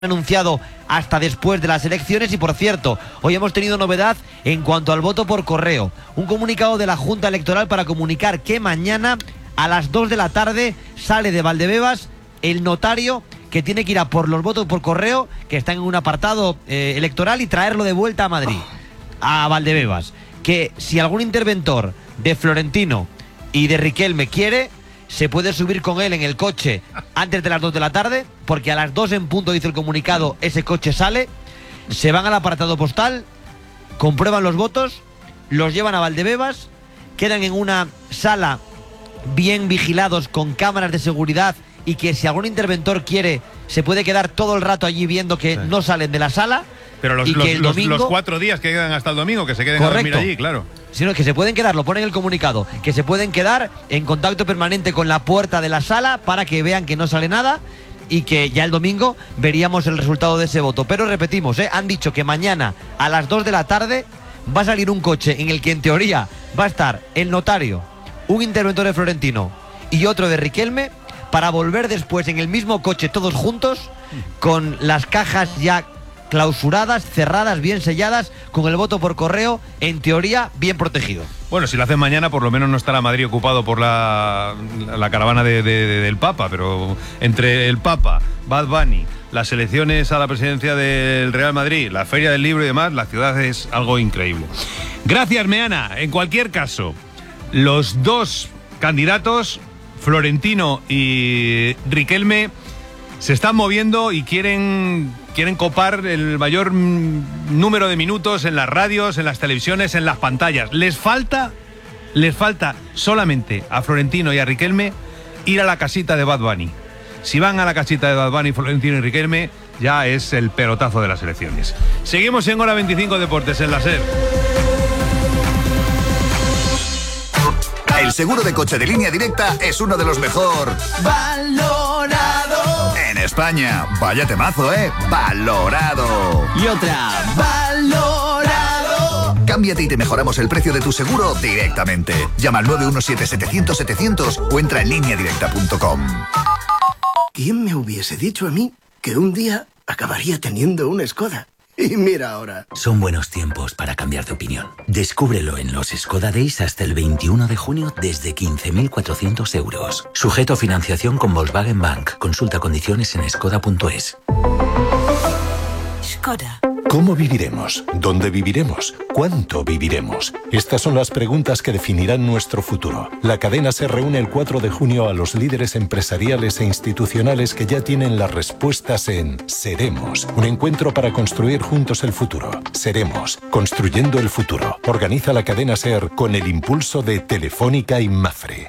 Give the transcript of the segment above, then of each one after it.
anunciado hasta después de las elecciones. Y por cierto, hoy hemos tenido novedad en cuanto al voto por correo. Un comunicado de la Junta Electoral para comunicar que mañana a las 2 de la tarde sale de Valdebebas el notario que tiene que ir a por los votos por correo que están en un apartado electoral y traerlo de vuelta a Madrid, a Valdebebas. Que si algún interventor de Florentino y de Riquelme quiere, se puede subir con él en el coche antes de las 2 de la tarde, porque a las 2 en punto, dice el comunicado, ese coche sale, se van al apartado postal, comprueban los votos, los llevan a Valdebebas, quedan en una sala bien vigilados con cámaras de seguridad, y que si algún interventor quiere, se puede quedar todo el rato allí viendo que no salen de la sala. Pero los 4 días que quedan hasta el domingo, que se queden a dormir allí, claro. Sino que se pueden quedar, lo pone en el comunicado, que se pueden quedar en contacto permanente con la puerta de la sala para que vean que no sale nada y que ya el domingo veríamos el resultado de ese voto. Pero repetimos, han dicho que mañana a las 2 de la tarde va a salir un coche en el que en teoría va a estar el notario, un interventor de Florentino y otro de Riquelme, para volver después en el mismo coche todos juntos, con las cajas ya clausuradas, cerradas, bien selladas, con el voto por correo, en teoría, bien protegido. Bueno, si lo hacen mañana, por lo menos no estará Madrid ocupado por la caravana del Papa, pero entre el Papa, Bad Bunny, las elecciones a la presidencia del Real Madrid, la Feria del Libro y demás, la ciudad es algo increíble. Gracias, Meana. En cualquier caso, los dos candidatos, Florentino y Riquelme, se están moviendo y quieren copar el mayor número de minutos en las radios, en las televisiones, en las pantallas. Les falta solamente a Florentino y a Riquelme ir a la casita de Bad Bunny. Si van a la casita de Bad Bunny, Florentino y Riquelme, ya es el pelotazo de las elecciones. Seguimos en Hora 25 Deportes en la SER. El seguro de coche de Línea Directa es uno de los mejor valorado en España. Vaya temazo, valorado. Y otra, valorado. Cámbiate y te mejoramos el precio de tu seguro directamente. Llama al 917-700-700 o entra en lineadirecta.com. ¿Quién me hubiese dicho a mí que un día acabaría teniendo una Skoda? Y mira ahora. Son buenos tiempos para cambiar de opinión. Descúbrelo en los Skoda Days hasta el 21 de junio desde 15.400 euros. Sujeto a financiación con Volkswagen Bank. Consulta condiciones en skoda.es. Skoda. ¿Cómo viviremos? ¿Dónde viviremos? ¿Cuánto viviremos? Estas son las preguntas que definirán nuestro futuro. La cadena se reúne el 4 de junio a los líderes empresariales e institucionales que ya tienen las respuestas en Seremos, un encuentro para construir juntos el futuro. Seremos, construyendo el futuro. Organiza la cadena SER con el impulso de Telefónica y Mafre.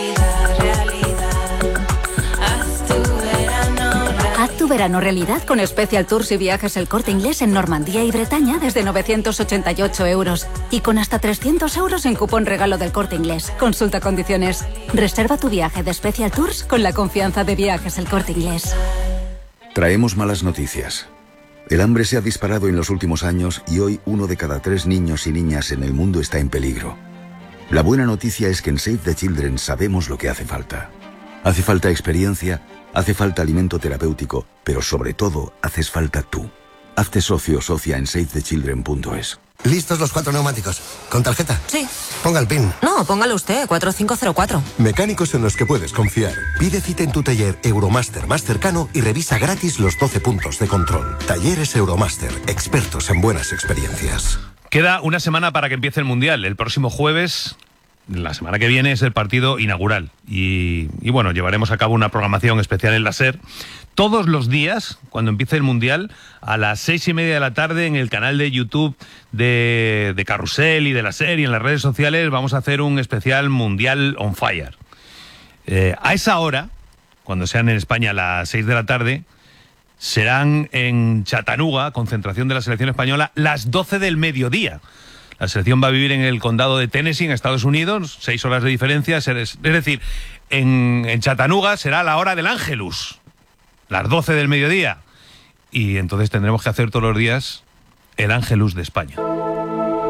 Verano realidad con Special Tours y Viajes El Corte Inglés en Normandía y Bretaña desde 988 euros y con hasta 300 euros en cupón regalo del Corte Inglés. Consulta condiciones. Reserva tu viaje de Special Tours con la confianza de Viajes El Corte Inglés. Traemos malas noticias. El hambre se ha disparado en los últimos años y hoy 1 de cada 3 niños y niñas en el mundo está en peligro. La buena noticia es que en Save the Children sabemos lo que hace falta. Hace falta experiencia, hace falta alimento terapéutico, pero sobre todo, haces falta tú. Hazte socio o socia en savethechildren.es. ¿Listos los 4 neumáticos? ¿Con tarjeta? Sí. Ponga el PIN. No, póngalo usted, 4504. Mecánicos en los que puedes confiar. Pide cita en tu taller Euromaster más cercano y revisa gratis los 12 puntos de control. Talleres Euromaster, expertos en buenas experiencias. Queda una semana para que empiece el Mundial. El próximo jueves, la semana que viene, es el partido inaugural. Y bueno, llevaremos a cabo una programación especial en la SER. Todos los días, cuando empiece el Mundial, a las 6:30 de la tarde, en el canal de YouTube de Carrusel y de la SER y en las redes sociales, vamos a hacer un especial Mundial on Fire. A esa hora, cuando sean en España a las 6 de la tarde, serán en Chattanooga, concentración de la selección española, las 12 del mediodía. La selección va a vivir en el condado de Tennessee, en Estados Unidos, 6 horas de diferencia. Es decir, en Chattanooga será la hora del Ángelus, las 12 del mediodía. Y entonces tendremos que hacer todos los días el Ángelus de España.